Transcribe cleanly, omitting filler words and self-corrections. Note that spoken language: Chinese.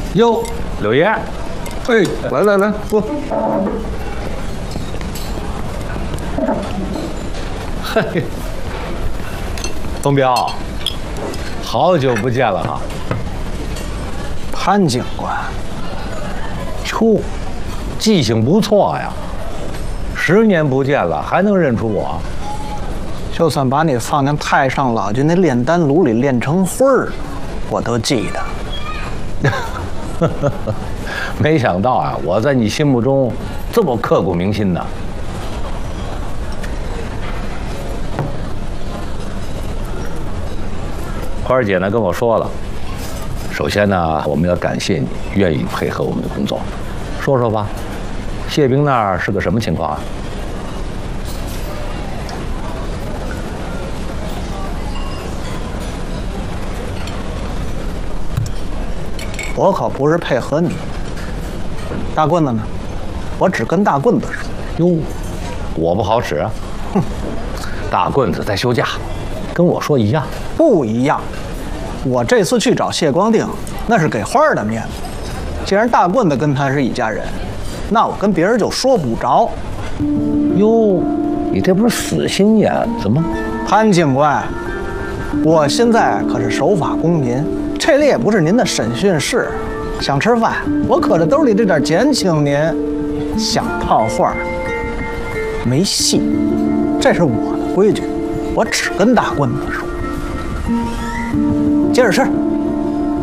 哟，柳爷，哎，来，坐。嘿，东彪，好久不见了啊！ 潘警官， 哟，记性不错呀，10年不见了，还能认出我？ 就算把你放进太上老君那炼丹炉里炼成灰儿，我都记得。 没想到啊，我在你心目中这么刻骨铭心呢。花儿姐呢跟我说了，首先呢，我们要感谢你愿意配合我们的工作。说说吧，谢兵那儿是个什么情况啊？ 我可不是配合你。大棍子呢？我只跟大棍子说。 哟，我不好使啊。哼，大棍子在休假，跟我说一样。 不一样。我这次去找谢光定，那是给花儿的面子。既然大棍子跟他是一家人，那我跟别人就说不着。 哟，你这不是死心眼子吗？ 潘警官，我现在可是守法公民，这里也不是您的审讯室。想吃饭，我可着兜里这点钱请您；想套话，没戏。这是我的规矩，我只跟大棍子说。接着吃。